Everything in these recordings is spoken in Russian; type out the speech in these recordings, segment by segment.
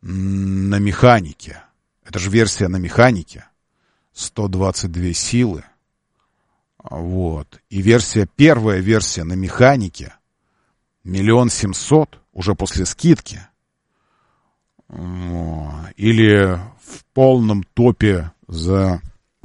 на механике. Это же версия на механике. 122 силы. Вот. И первая версия на механике 1 700 000 уже после скидки. Или в полном топе за...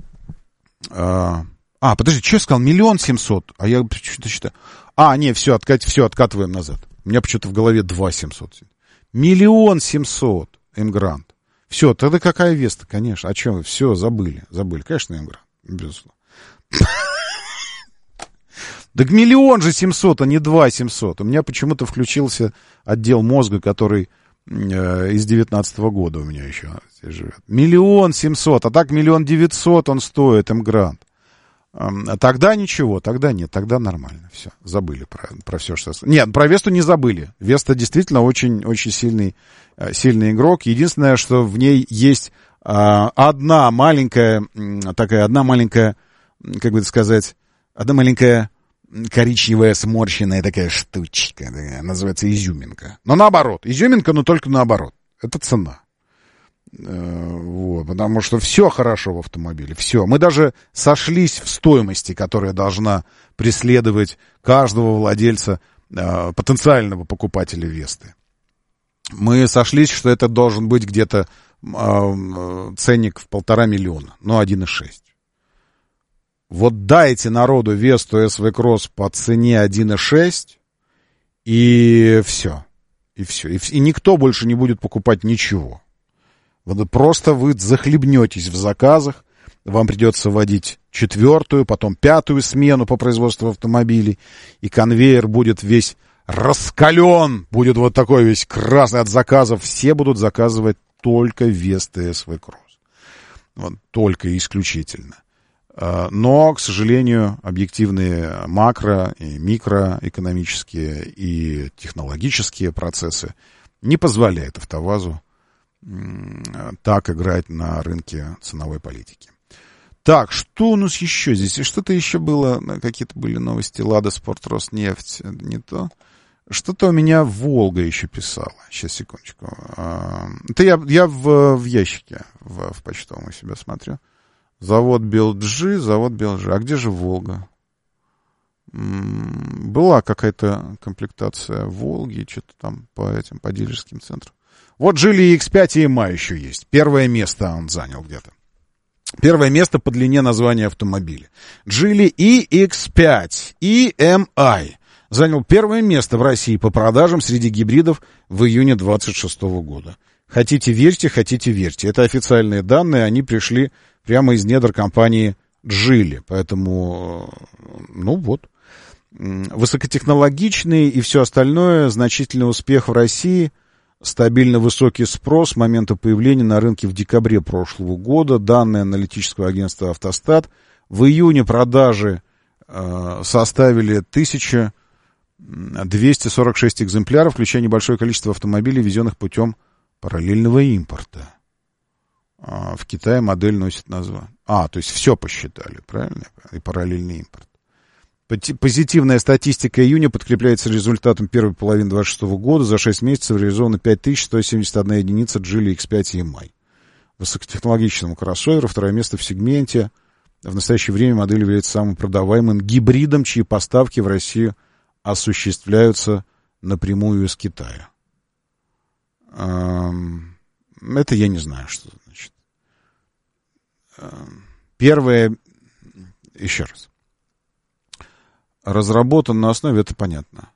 подожди, что я сказал? 1 700 000. А я что-то считаю... все, откатываем назад. У меня почему-то в голове 2 700 000. 1 700 000 М-грант. Все, тогда какая Веста, конечно. О чем вы? Все, забыли. Конечно, М-грант, безусловно. Так 1 700 000, а не 2 700 000. У меня почему-то включился отдел мозга, который из 19-го года у меня еще живет. 1 700 000, а так 1 900 000 он стоит, М-грант. Тогда ничего, тогда нет, тогда нормально. Все, забыли про все, что... Нет, про Весту не забыли. Веста действительно очень, очень сильный игрок. Единственное, что в ней есть одна маленькая, как бы сказать, одна маленькая коричневая сморщенная такая штучка, называется изюминка. Но наоборот, изюминка, но только наоборот. Это цена. Вот, потому что все хорошо в автомобиле, все. Мы даже сошлись в стоимости, которая должна преследовать каждого владельца, потенциального покупателя Весты. Мы сошлись, что это должен быть где-то ценник в 1,5 миллиона, 1,6. Вот дайте народу Весту SV Cross по цене 1,6, и все. И никто больше не будет покупать ничего. Просто вы захлебнетесь в заказах, вам придется вводить 4-ю, потом 5-ю смену по производству автомобилей, и конвейер будет весь раскален, будет вот такой весь красный от заказов. Все будут заказывать только Весты SV Cross. Вот, только и исключительно. Но, к сожалению, объективные макро- и микроэкономические и технологические процессы не позволяют АвтоВАЗу так играть на рынке ценовой политики. Так, что у нас еще здесь? Что-то еще было, какие-то были новости. Лада Спорт, Роснефть, не то. Что-то у меня Волга еще писала. Сейчас, секундочку. Это я в ящике, в почтовом у себя смотрю. Завод Белджи. А где же Волга? Была какая-то комплектация Волги, что-то там по дилерским центрам. Вот Geely X5 и EMI еще есть. Первое место он занял где-то. Первое место по длине названия автомобиля. Geely EX5 EMI занял первое место в России по продажам среди гибридов в июне 2026 года. Хотите верьте. Это официальные данные, они пришли прямо из недр компании Geely. Поэтому, высокотехнологичный и все остальное, значительный успех в России, стабильно высокий спрос с момента появления на рынке в декабре прошлого года. Данные аналитического агентства «Автостат». В июне продажи составили 1246 экземпляров, включая небольшое количество автомобилей, везенных путем параллельного импорта. В Китае модель носит название. То есть все посчитали, правильно? И параллельный импорт. Позитивная статистика июня подкрепляется результатом первой половины 2026 года. За 6 месяцев реализовано 5171 единица Geely X5 EMI. Высокотехнологичному кроссоверу, второе место в сегменте. В настоящее время модель является самым продаваемым гибридом, чьи поставки в Россию осуществляются напрямую из Китая. Это я не знаю, что значит. Первое, еще раз. Разработан на основе, это понятно.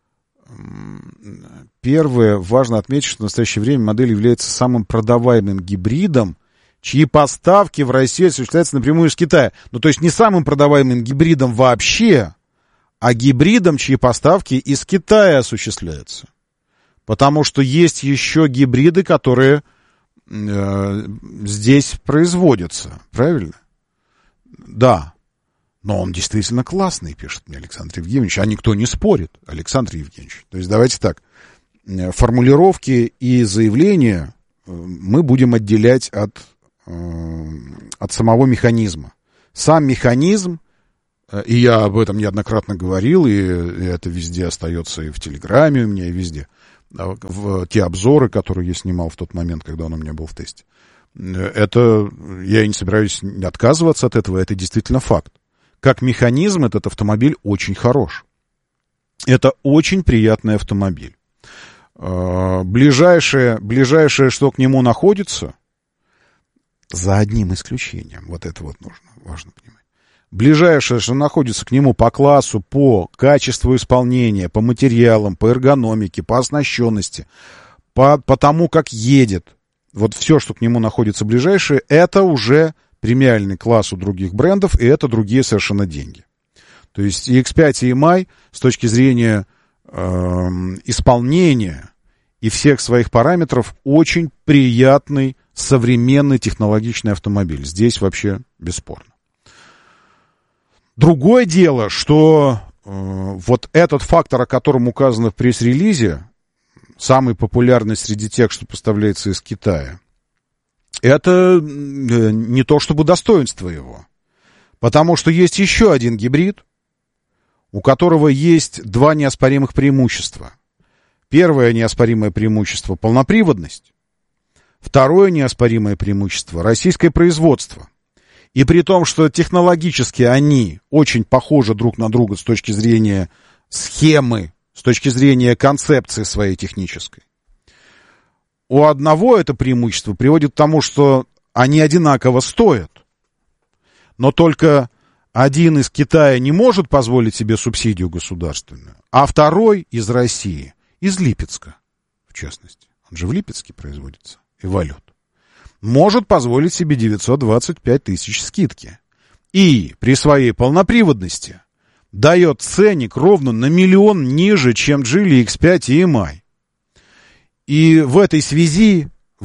Первое, важно отметить, что в настоящее время модель является самым продаваемым гибридом, чьи поставки в России осуществляются напрямую из Китая. То есть не самым продаваемым гибридом вообще, а гибридом, чьи поставки из Китая осуществляются. Потому что есть еще гибриды, которые здесь производятся. Правильно? Да. Но он действительно классный, пишет мне Александр Евгеньевич. А никто не спорит, Александр Евгеньевич. То есть давайте так. Формулировки и заявления мы будем отделять от самого механизма. Сам механизм, и я об этом неоднократно говорил, и это везде остается, и в Телеграме у меня, и везде. те обзоры, которые я снимал в тот момент, когда он у меня был в тесте. Это, я не собираюсь отказываться от этого, это действительно факт. Как механизм этот автомобиль очень хорош. Это очень приятный автомобиль. Ближайшее, что к нему находится, за одним исключением, вот это вот важно понимать. Ближайшее, что находится к нему по классу, по качеству исполнения, по материалам, по эргономике, по оснащенности, по тому, как едет, вот все, что к нему находится ближайшее, это уже премиальный класс у других брендов, и это другие совершенно деньги. То есть и X5, и EMI с точки зрения исполнения и всех своих параметров очень приятный, современный, технологичный автомобиль. Здесь вообще бесспорно. Другое дело, что вот этот фактор, о котором указано в пресс-релизе, самый популярный среди тех, что поставляется из Китая, это не то чтобы достоинство его. Потому что есть еще один гибрид, у которого есть два неоспоримых преимущества. Первое неоспоримое преимущество — полноприводность. Второе неоспоримое преимущество — российское производство. И при том, что технологически они очень похожи друг на друга с точки зрения схемы, с точки зрения концепции своей технической. У одного это преимущество приводит к тому, что они одинаково стоят. Но только один из Китая не может позволить себе субсидию государственную, а второй из России, из Липецка, в частности. Он же в Липецке производится, Эволют. Может позволить себе 925 тысяч скидки. И при своей полноприводности дает ценник ровно на 1 миллион ниже, чем Geely X5 и EMI. И в этой связи,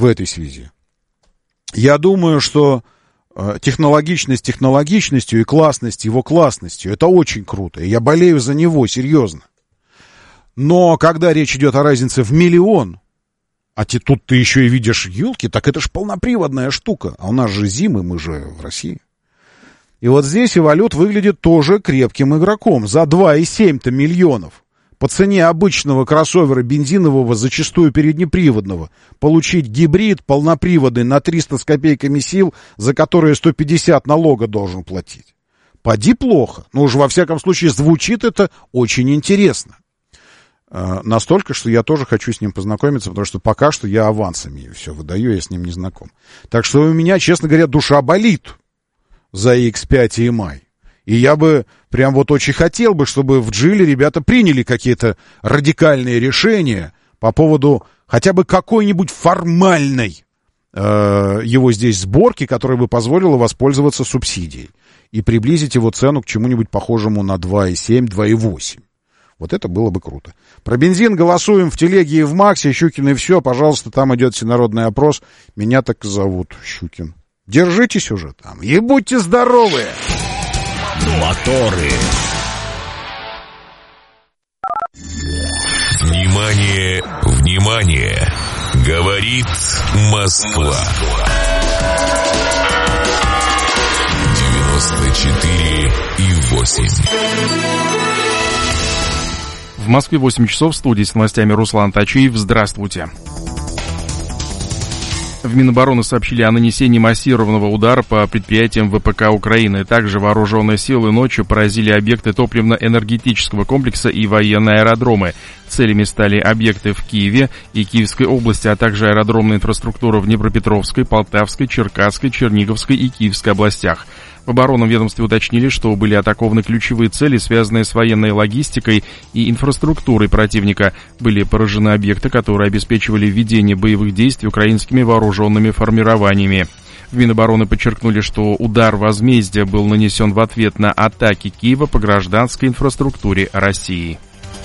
я думаю, что технологичность технологичностью и классность его классностью — это очень круто. И я болею за него, серьезно. Но когда речь идет о разнице в 1 миллион, а тут ты еще и видишь елки, так это ж полноприводная штука. А у нас же зимы, мы же в России. И вот здесь Эволют выглядит тоже крепким игроком. За 2,7 миллионов по цене обычного кроссовера бензинового, зачастую переднеприводного, получить гибрид полноприводный на 300 с копейками сил, за которые 150 налога должен платить. Поди плохо. Но уж во всяком случае звучит это очень интересно. Настолько, что я тоже хочу с ним познакомиться, потому что пока что я авансами все выдаю, я с ним не знаком. Так что у меня, честно говоря, душа болит за X5 и EMI. И я бы прям вот очень хотел бы, чтобы в Geely ребята приняли какие-то радикальные решения по поводу хотя бы какой-нибудь формальной его здесь сборки, которая бы позволила воспользоваться субсидией и приблизить его цену к чему-нибудь похожему на 2,7, 2,8. Вот это было бы круто. Про бензин голосуем в телеге и в Максе. Щукин и все. Пожалуйста, там идет всенародный опрос. Меня так и зовут, Щукин. Держитесь уже там. И будьте здоровы! Моторы. Внимание, внимание! Говорит Москва. 94,8. В Москве 8 часов, в студии с новостями Руслан Тачиев. Здравствуйте. В Минобороны сообщили о нанесении массированного удара по предприятиям ВПК Украины. Также вооруженные силы ночью поразили объекты топливно-энергетического комплекса и военные аэродромы. Целями стали объекты в Киеве и Киевской области, а также аэродромная инфраструктура в Днепропетровской, Полтавской, Черкасской, Черниговской и Киевской областях. В оборонном ведомстве уточнили, что были атакованы ключевые цели, связанные с военной логистикой и инфраструктурой противника. Были поражены объекты, которые обеспечивали ведение боевых действий украинскими вооруженными формированиями. В Минобороны подчеркнули, что удар возмездия был нанесен в ответ на атаки Киева по гражданской инфраструктуре России.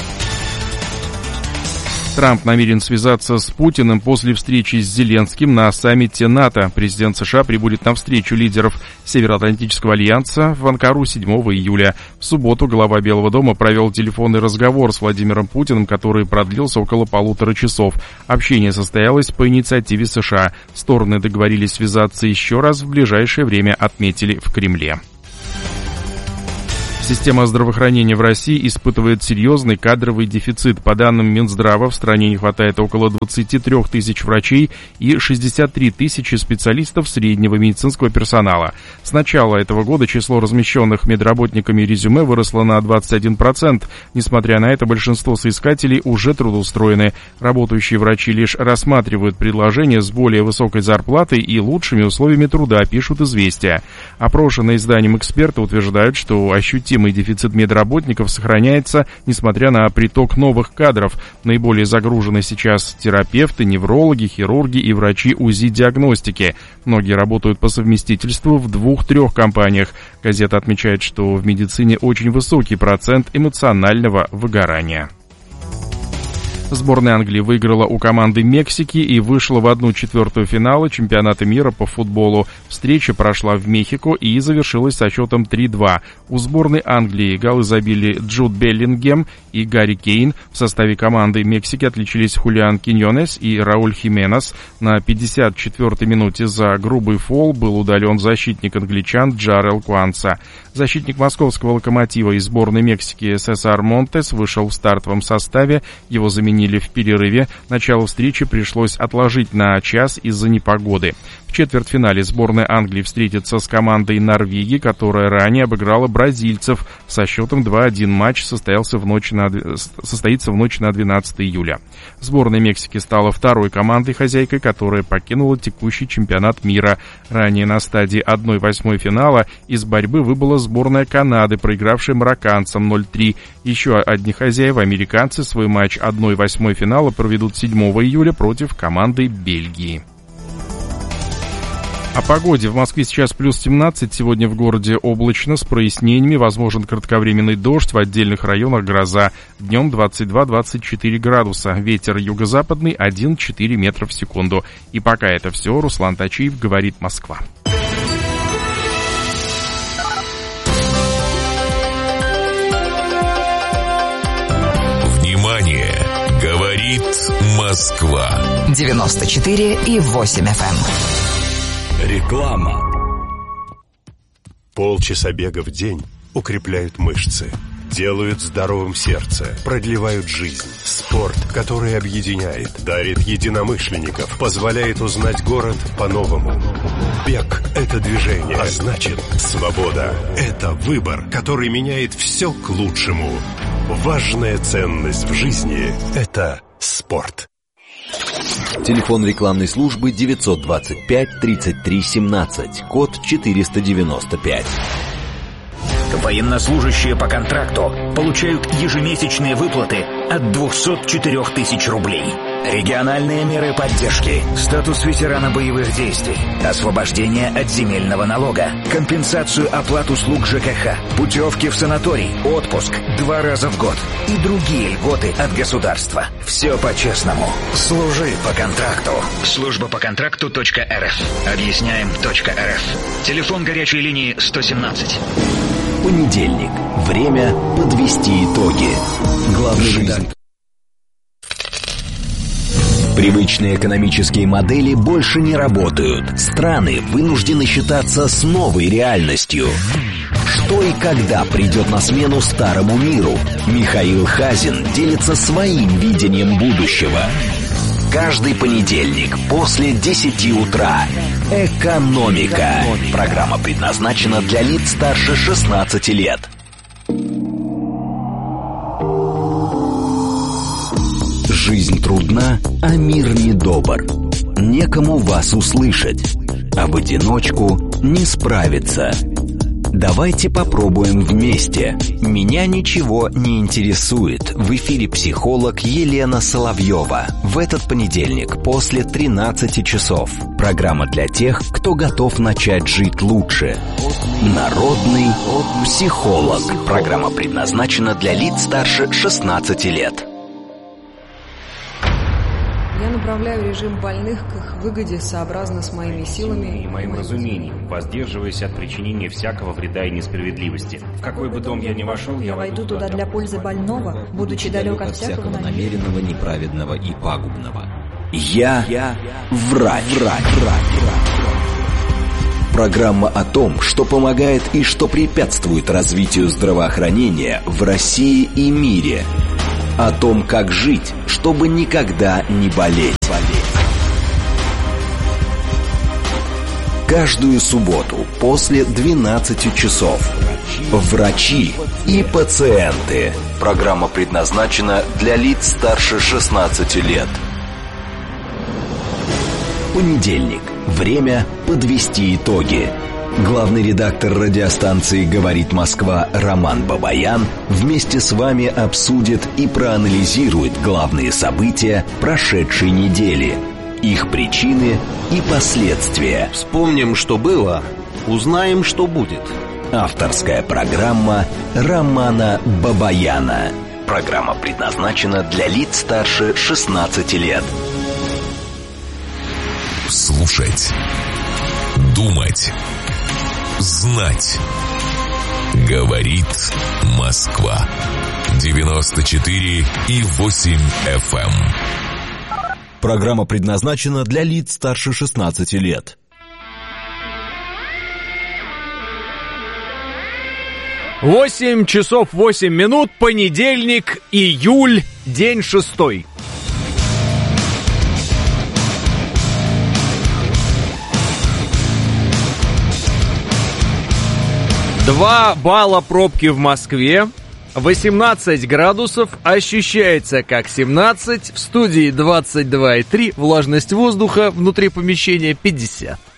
Трамп намерен связаться с Путиным после встречи с Зеленским на саммите НАТО. Президент США прибудет на встречу лидеров Североатлантического альянса в Анкару 7 июля. В субботу глава Белого дома провел телефонный разговор с Владимиром Путиным, который продлился около 1,5 часов. Общение состоялось по инициативе США. Стороны договорились связаться еще раз в ближайшее время, отметили в Кремле. Система здравоохранения в России испытывает серьезный кадровый дефицит. По данным Минздрава, в стране не хватает около 23 тысяч врачей и 63 тысячи специалистов среднего медицинского персонала. С начала этого года число размещенных медработниками резюме выросло на 21%. Несмотря на это, большинство соискателей уже трудоустроены. Работающие врачи лишь рассматривают предложения с более высокой зарплатой и лучшими условиями труда, пишут «Известия». Опрошенные изданием эксперты утверждают, что ощутимый дефицит медработников сохраняется, несмотря на приток новых кадров. Наиболее загружены сейчас терапевты, неврологи, хирурги и врачи УЗИ-диагностики. Многие работают по совместительству в 2-3 компаниях. Газета отмечает, что в медицине очень высокий процент эмоционального выгорания. Сборная Англии выиграла у команды Мексики и вышла в 1/4 финала чемпионата мира по футболу. Встреча прошла в Мехико и завершилась со счетом 3-2. У сборной Англии голы забили Джуд Беллингем и Гарри Кейн. В составе команды Мексики отличились Хулиан Киньонес и Рауль Хименес. На 54-й минуте за грубый фол был удален защитник англичан Джарел Куанса. Защитник московского «Локомотива» из сборной Мексики Сесар Монтес вышел в стартовом составе. Его заменили в перерыве. Начало встречи пришлось отложить на час из-за непогоды. В четвертьфинале сборная Англии встретится с командой Норвегии, которая ранее обыграла бразильцев со счетом 2-1. Матч состоится в ночь на 12 июля. Сборная Мексики стала второй командой-хозяйкой, которая покинула текущий чемпионат мира. Ранее на стадии 1/8 финала из борьбы выбыла сборная Канады, проигравшая марокканцам 0-3. Еще одни хозяева, американцы, свой матч 1/8 финала проведут 7 июля против команды Бельгии. О погоде. В Москве сейчас плюс 17, сегодня в городе облачно, с прояснениями, возможен кратковременный дождь, в отдельных районах гроза. Днем 22-24 градуса, ветер юго-западный 1,4 метра в секунду. И пока это все, Руслан Тачиев, говорит Москва. Внимание! Говорит Москва. 94,8 FM. Реклама. Полчаса бега в день укрепляют мышцы, делают здоровым сердце, продлевают жизнь. Спорт, который объединяет, дарит единомышленников, позволяет узнать город по-новому. Бег – это движение, а значит, свобода – это выбор, который меняет все к лучшему. Важная ценность в жизни – это спорт. Телефон рекламной службы 925-33-17, код 495. Военнослужащие по контракту получают ежемесячные выплаты от 204 тысяч рублей. Региональные меры поддержки, статус ветерана боевых действий, освобождение от земельного налога, компенсацию оплат услуг ЖКХ, путевки в санаторий, отпуск 2 раза в год и другие льготы от государства. Все по-честному. Служи по контракту. Служба по контракту.рф. Объясняем.рф. Телефон горячей линии 117. Понедельник. Время подвести итоги. Главный редактор. Привычные экономические модели больше не работают. Страны вынуждены считаться с новой реальностью. Что и когда придет на смену старому миру? Михаил Хазин делится своим видением будущего. Каждый понедельник после 10 утра. Экономика. Программа предназначена для лиц старше 16 лет. Жизнь трудна, а мир недобр. Некому вас услышать, а в одиночку не справиться. Давайте попробуем вместе. Меня ничего не интересует. В эфире психолог Елена Соловьева. В этот понедельник после 13 часов. Программа для тех, кто готов начать жить лучше. Народный психолог. Программа предназначена для лиц старше 16 лет. Я направляю режим больных к их выгоде сообразно с моими силами и моим разумением, воздерживаясь от причинения всякого вреда и несправедливости. В какой бы дом я ни вошел, я войду туда для пользы больного, будучи далек от всякого намеренного, неправедного и пагубного. Я врач. Программа о том, что помогает и что препятствует развитию здравоохранения в России и мире. О том, как жить, чтобы никогда не болеть. Каждую субботу после 12 часов. Врачи и пациенты. Программа предназначена для лиц старше 16 лет. Понедельник. Время подвести итоги. Главный редактор радиостанции «Говорит Москва» Роман Бабаян вместе с вами обсудит и проанализирует главные события прошедшей недели, их причины и последствия. Вспомним, что было, узнаем, что будет. Авторская программа Романа Бабаяна. Программа предназначена для лиц старше 16 лет. Слушать, думать, знать. Говорит Москва. 94,8 FM. Программа предназначена для лиц старше 16 лет. 8 часов 8 минут, понедельник, июль, день 6. 2 балла пробки в Москве, 18 градусов, ощущается как 17, в студии 22,3, влажность воздуха внутри помещения 50.